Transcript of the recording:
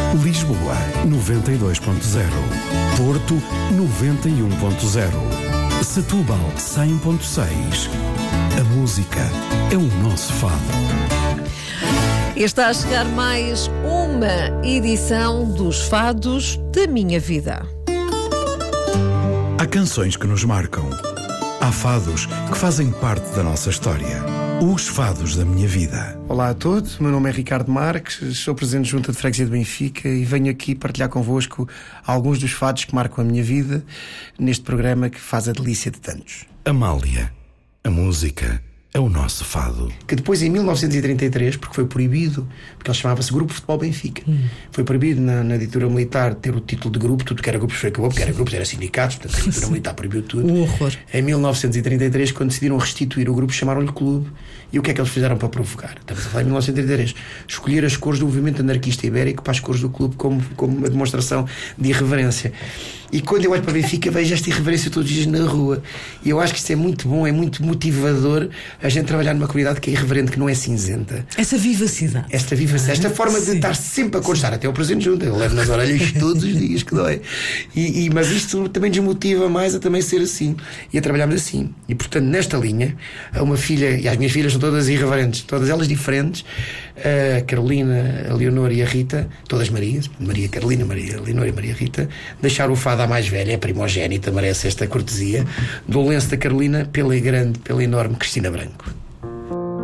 Lisboa 92.0, Porto 91.0, Setúbal 100.6. A música é o nosso fado. Está a chegar mais uma edição dos Fados da Minha Vida. Há canções que nos marcam. Há fados que fazem parte da nossa história. Os Fados da Minha Vida. Olá a todos, meu nome é Ricardo Marques, sou presidente de Junta de Freguesia de Benfica e venho aqui partilhar convosco alguns dos fados que marcam a minha vida neste programa que faz a delícia de tantos. Amália, a música é o nosso fado. Que depois, em 1933, porque foi proibido, porque ele chamava-se Grupo Futebol Benfica, foi proibido na ditadura militar ter o título de grupo, tudo que era grupos foi acabou, porque era grupos, era sindicatos, portanto a ditadura militar proibiu tudo. Um horror. Em 1933, quando decidiram restituir o grupo, chamaram-lhe clube. E o que é que eles fizeram para provocar? Estamos a falar em 1933. Escolher as cores do movimento anarquista ibérico para as cores do clube como uma demonstração de irreverência. E quando eu olho para Benfica, vejo esta irreverência todos os dias na rua. E eu acho que isto é muito bom, é muito motivador a gente trabalhar numa comunidade que é irreverente, que não é cinzenta. Essa vivacidade. Esta forma de estar sempre a constar, até o Presidente Junta, eu levo nas orelhas todos os dias, que dói. Mas isto também desmotiva mais a também ser assim. E a trabalharmos assim. E portanto, nesta linha, a uma filha, e as minhas filhas são todas irreverentes, todas elas diferentes, a Carolina, a Leonor e a Rita, todas Marias, Maria Carolina, Maria Leonor e Maria Rita, deixaram o fado à mais velha, a primogénita, merece esta cortesia, do lenço da Carolina pela grande, pela enorme Cristina Branco.